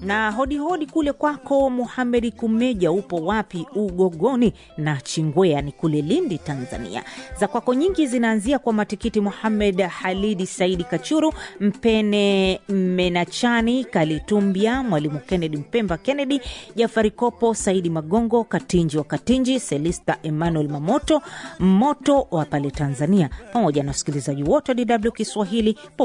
Na hodi kule kwako Muhammad Kumeja, upo wapi? Ugogoni na Chingwea ni kule Lindi, Tanzania. Za kwako nyingi zinaanzia kwa Matikiti Muhammad Halidi Saidi Kachuru, Mpene Menachani Kalitumbia, Mwalimu Kennedy Mpemba Kennedy, Jafari Kopo, Saidi Magongo, Katinji wa Katinji, Celista Emmanuel Moto wa pale Tanzania, pamoja na wasikilizaji wote wa DW Kiswahili